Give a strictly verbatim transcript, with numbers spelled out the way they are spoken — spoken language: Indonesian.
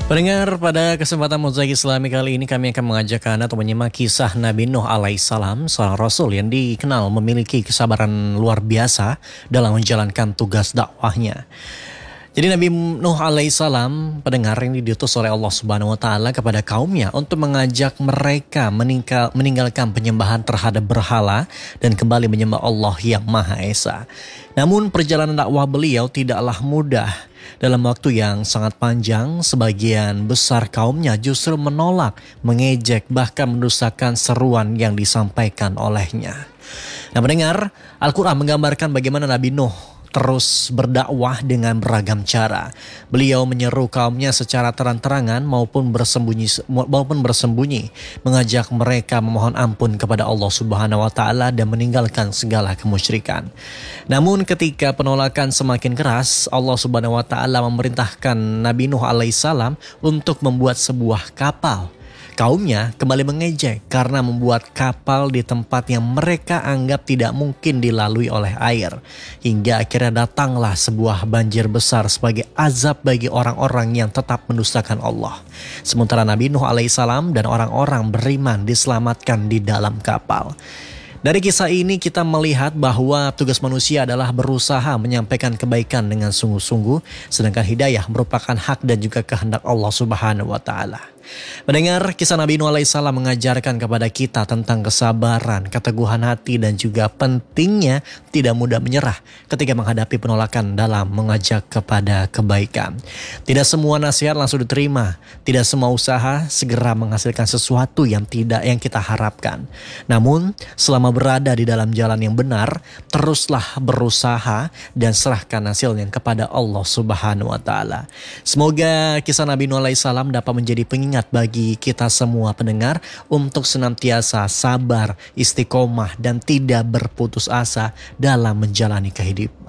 Pendengar, pada kesempatan Mozaik Islami kali ini kami akan mengajak Anda untuk menyimak kisah Nabi Nuh alaihissalam, seorang Rasul yang dikenal memiliki kesabaran luar biasa dalam menjalankan tugas dakwahnya. Jadi Nabi Nuh alaihissalam, pendengar, ini diutus oleh Allah Subhanahu wa taala kepada kaumnya untuk mengajak mereka meninggal, meninggalkan penyembahan terhadap berhala dan kembali menyembah Allah yang Maha Esa. Namun perjalanan dakwah beliau tidaklah mudah. Dalam waktu yang sangat panjang, sebagian besar kaumnya justru menolak, mengejek, bahkan mendustakan seruan yang disampaikan olehnya. Nah, mendengar, Al-Quran menggambarkan bagaimana Nabi Nuh terus berdakwah dengan beragam cara. Beliau menyeru kaumnya secara terang-terangan maupun bersembunyi maupun bersembunyi, mengajak mereka memohon ampun kepada Allah Subhanahu wa taala dan meninggalkan segala kemusyrikan. Namun ketika penolakan semakin keras, Allah Subhanahu wa taala memerintahkan Nabi Nuh alaihissalam untuk membuat sebuah kapal. Kaumnya kembali mengejek karena membuat kapal di tempat yang mereka anggap tidak mungkin dilalui oleh air. Hingga akhirnya datanglah sebuah banjir besar sebagai azab bagi orang-orang yang tetap mendustakan Allah. Sementara Nabi Nuh alaihissalam dan orang-orang beriman diselamatkan di dalam kapal. Dari kisah ini kita melihat bahwa tugas manusia adalah berusaha menyampaikan kebaikan dengan sungguh-sungguh, sedangkan hidayah merupakan hak dan juga kehendak Allah Subhanahu wa taala. Mendengar, kisah Nabi Nuh alaihissalam mengajarkan kepada kita tentang kesabaran, keteguhan hati, dan juga pentingnya tidak mudah menyerah ketika menghadapi penolakan dalam mengajak kepada kebaikan. Tidak semua nasihat langsung diterima, tidak semua usaha segera menghasilkan sesuatu yang tidak yang kita harapkan. Namun, selama berada di dalam jalan yang benar, teruslah berusaha dan serahkan hasilnya kepada Allah Subhanahu wa taala. Semoga kisah Nabi Nuh alaihissalam dapat menjadi pengingat bagi kita semua pendengar untuk senantiasa sabar, istiqomah, dan tidak berputus asa dalam menjalani kehidupan.